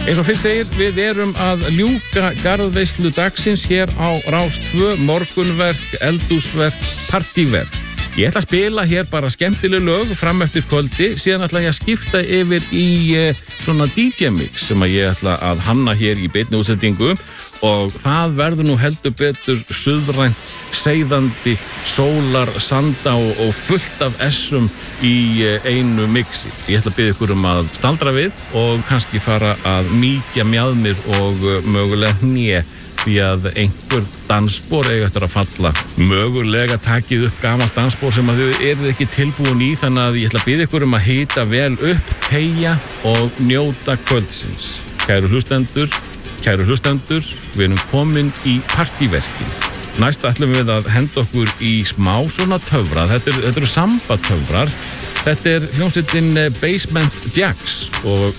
Eins og fyrst segir, við erum að ljúka garðveislu dagsins hér á Rás 2, morgunverk, eldhúsverk, partíverk. Ég ætla að spila hér bara skemmtileg lög fram eftir kvöldi, síðan ætla ég að skipta yfir í svona DJ-mix sem að ég ætla að hanna hér í beinni útsendingu og það verður nú heldur betur suðrænt, seiðandi, sólar, sanda og fullt af essum í einu mixi. Ég ætla að biðja ykkur að staldra við og kannski fara að mýkja mjaðmir og mögulega hné því að einhver dansspor eiga eftir að falla. Mögulega takið upp gamalt dansspor sem að þau eruð ekki tilbúin í, þannig að ég ætla að biðja ykkur að hita vel upp, teygja og njóta kvöldsins. Kæru hlustendur, við erum komin í partíverkin. Næst ætlum við að henda okkur í smá svona töfra. Þetta eru samba-töfrar. Þetta hljómsveitin Basement Jaxx og